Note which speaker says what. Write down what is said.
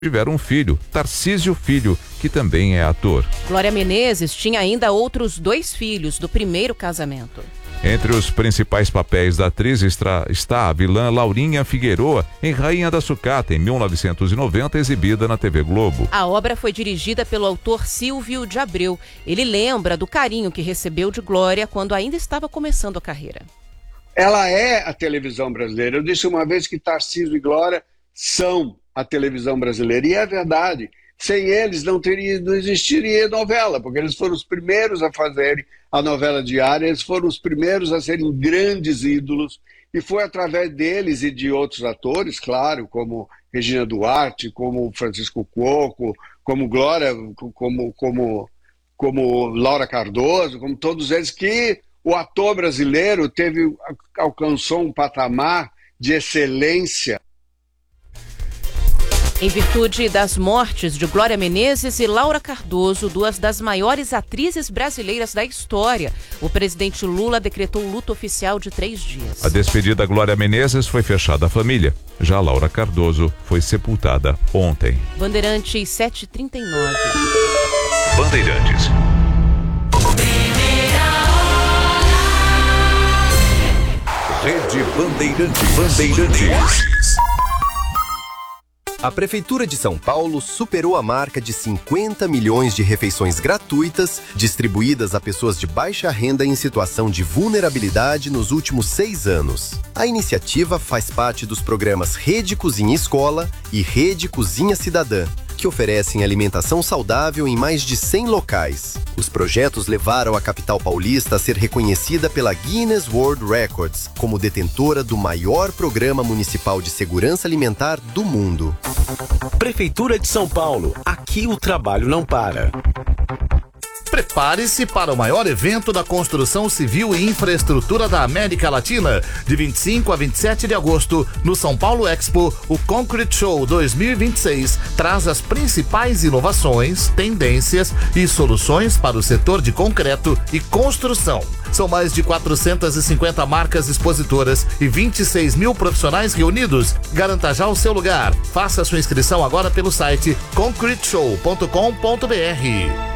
Speaker 1: tiveram um filho, Tarcísio Filho, que também é ator.
Speaker 2: Glória Menezes tinha ainda outros 2 filhos do primeiro casamento.
Speaker 1: Entre os principais papéis da atriz está a vilã Laurinha Figueroa em Rainha da Sucata, em 1990, exibida na TV Globo.
Speaker 2: A obra foi dirigida pelo autor Silvio de Abreu. Ele lembra do carinho que recebeu de Glória quando ainda estava começando a carreira.
Speaker 3: Ela é a televisão brasileira. Eu disse uma vez que Tarcísio e Glória são a televisão brasileira. E é verdade. Sem eles não existiria novela, porque eles foram os primeiros a fazerem a novela diária, eles foram os primeiros a serem grandes ídolos, e foi através deles e de outros atores, claro, como Regina Duarte, como Francisco Cuoco, como Glória, como Laura Cardoso, como todos eles, que o ator brasileiro alcançou um patamar de excelência.
Speaker 2: Em virtude das mortes de Glória Menezes e Laura Cardoso, 2 das maiores atrizes brasileiras da história, o presidente Lula decretou luto oficial de 3 dias.
Speaker 1: A despedida Glória Menezes foi fechada à família. Já Laura Cardoso foi sepultada ontem.
Speaker 2: Bandeirantes 7h39.
Speaker 1: Bandeirantes. Rede Bandeirantes.
Speaker 4: A Prefeitura de São Paulo superou a marca de 50 milhões de refeições gratuitas distribuídas a pessoas de baixa renda em situação de vulnerabilidade nos últimos 6 anos. A iniciativa faz parte dos programas Rede Cozinha Escola e Rede Cozinha Cidadã, que oferecem alimentação saudável em mais de 100 locais. Os projetos levaram a capital paulista a ser reconhecida pela Guinness World Records como detentora do maior programa municipal de segurança alimentar do mundo.
Speaker 5: Prefeitura de São Paulo. Aqui o trabalho não para.
Speaker 6: Prepare-se para o maior evento da construção civil e infraestrutura da América Latina. De 25 a 27 de agosto, no São Paulo Expo, o Concrete Show 2026 traz as principais inovações, tendências e soluções para o setor de concreto e construção. São mais de 450 marcas expositoras e 26 mil profissionais reunidos. Garanta já o seu lugar. Faça sua inscrição agora pelo site concreteshow.com.br.